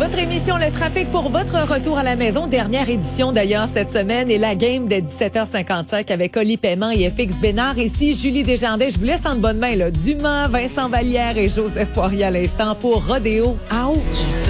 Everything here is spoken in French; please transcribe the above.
Votre émission Le Trafic pour votre retour à la maison. Dernière édition d'ailleurs cette semaine et la game de 17h55 avec Oli Paiement et FX Bénard. Ici Julie Desjardins. Je vous laisse en bonne main là. Dumas, Vincent Vallière et Joseph Poirier à l'instant pour Rodéo. Ouch!